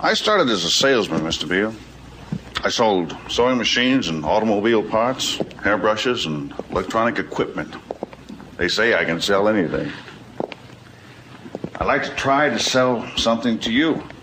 I started as a salesman, Mr. Beale. I sold sewing machines and automobile parts, hairbrushes, and electronic equipment. They say I can sell anything. I'd like to try to sell something to you.